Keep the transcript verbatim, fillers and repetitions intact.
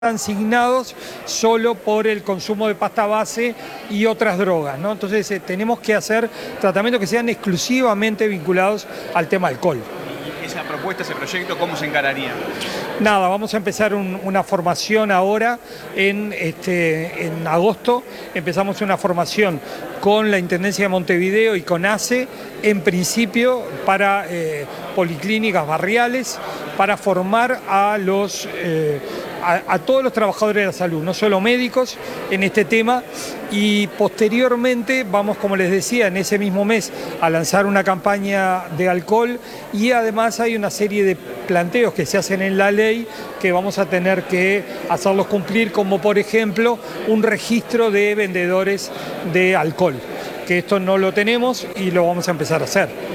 asignados solo por el consumo de pasta base y otras drogas, ¿no? Entonces eh, tenemos que hacer tratamientos que sean exclusivamente vinculados al tema alcohol. ¿Y esa propuesta, ese proyecto, cómo se encararía? Nada, vamos a empezar un, una formación ahora en, este, en agosto. Empezamos una formación con la Intendencia de Montevideo y con A C E, en principio para eh, policlínicas barriales, para formar a los... Eh, A, a todos los trabajadores de la salud, no solo médicos, en este tema, y posteriormente vamos, como les decía, en ese mismo mes a lanzar una campaña de alcohol, y además hay una serie de planteos que se hacen en la ley que vamos a tener que hacerlos cumplir, como por ejemplo un registro de vendedores de alcohol, que esto no lo tenemos y lo vamos a empezar a hacer.